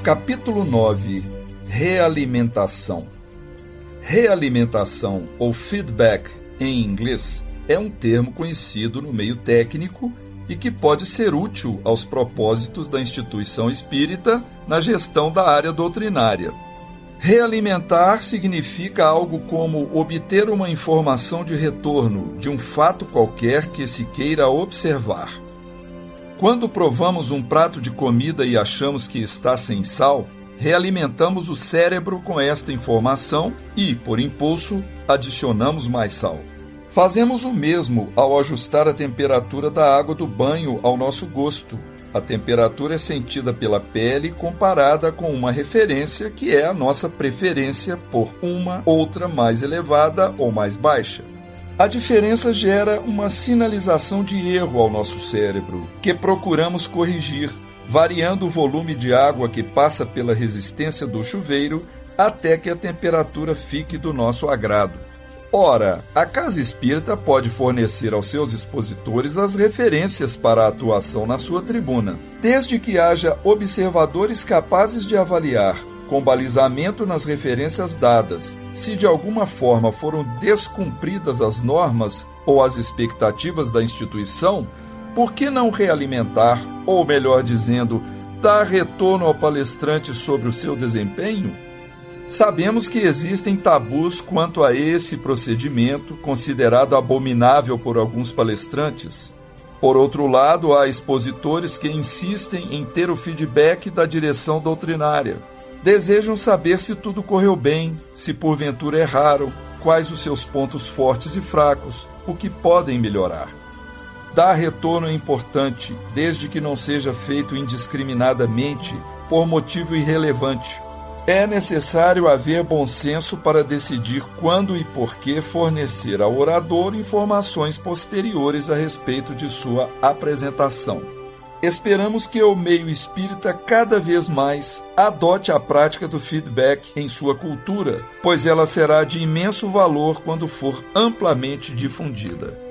Capítulo 9. Realimentação. Realimentação, ou feedback em inglês, é um termo conhecido no meio técnico e que pode ser útil aos propósitos da instituição espírita na gestão da área doutrinária. Realimentar significa algo como obter uma informação de retorno de um fato qualquer que se queira observar. Quando provamos um prato de comida e achamos que está sem sal, realimentamos o cérebro com esta informação e, por impulso, adicionamos mais sal. Fazemos o mesmo ao ajustar a temperatura da água do banho ao nosso gosto. A temperatura é sentida pela pele comparada com uma referência que é a nossa preferência por uma outra mais elevada ou mais baixa. A diferença gera uma sinalização de erro ao nosso cérebro, que procuramos corrigir, variando o volume de água que passa pela resistência do chuveiro até que a temperatura fique do nosso agrado. Ora, a Casa Espírita pode fornecer aos seus expositores as referências para a atuação na sua tribuna, desde que haja observadores capazes de avaliar, com balizamento nas referências dadas, se de alguma forma foram descumpridas as normas ou as expectativas da instituição, por que não realimentar, ou melhor dizendo, dar retorno ao palestrante sobre o seu desempenho? Sabemos que existem tabus quanto a esse procedimento, considerado abominável por alguns palestrantes. Por outro lado, há expositores que insistem em ter o feedback da direção doutrinária. Desejam saber se tudo correu bem, se porventura erraram, quais os seus pontos fortes e fracos, o que podem melhorar. Dar retorno é importante, desde que não seja feito indiscriminadamente, por motivo irrelevante. É necessário haver bom senso para decidir quando e por que fornecer ao orador informações posteriores a respeito de sua apresentação. Esperamos que o meio espírita cada vez mais adote a prática do feedback em sua cultura, pois ela será de imenso valor quando for amplamente difundida.